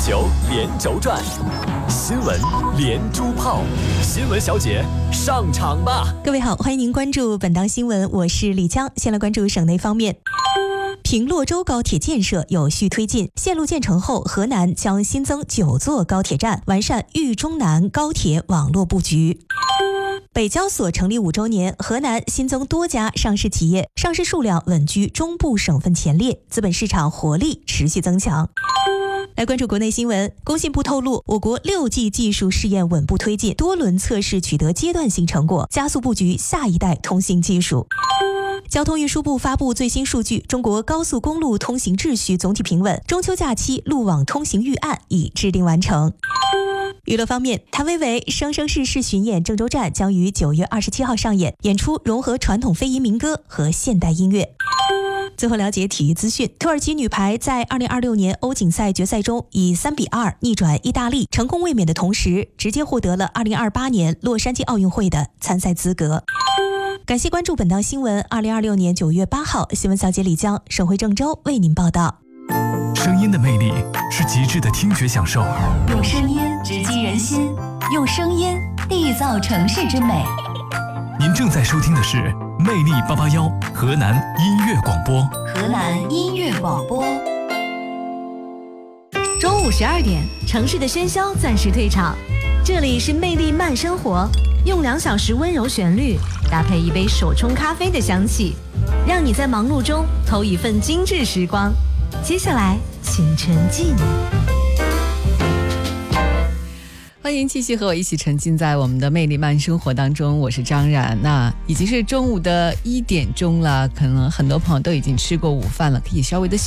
球连轴转，新闻连珠炮，新闻小姐上场吧！ 各位好，欢迎您关注本档新闻，我是李江。先来关注省内方面。平洛州高铁建设有序推进，线路建成后，河南将新增9座高铁站，完善豫中南高铁网络布局。北交所成立5周年，河南新增多家上市企业，上市数量稳居中部省份前列，资本市场活力持续增强。来关注国内新闻，工信部透露，我国6G 技术试验稳步推进，多轮测试取得阶段性成果，加速布局下一代通信技术。交通运输部发布最新数据，中国高速公路通行秩序总体平稳，中秋假期路网通行预案已制定完成。娱乐方面，谭维维生生世世巡演郑州站将于9月27号上演，演出融合传统非遗民歌和现代音乐。最后了解体育资讯，土耳其女排在2026年欧锦赛决赛中以3-2逆转意大利，成功卫冕的同时，直接获得了2028年洛杉矶奥运会的参赛资格。感谢关注本档新闻，2026年9月8号，新闻小姐李江，省会郑州为您报道。 声音的魅力是极致的听觉享受， 用声音直击人心，用声音缔造城市之美。 您正在收听的是魅力881河南音乐广播。 河南音乐广播。 中午12点，城市的喧嚣暂时退场，这里是魅力慢生活，用2小时温柔旋律搭配一杯手冲咖啡的香气，让你在忙碌中偷一份精致时光。接下来请沉浸。 欢迎继续和我一起沉浸在我们的魅力慢生活当中，我是张冉。那已经是中午的1点钟了，可能很多朋友都已经吃过午饭了，可以稍微的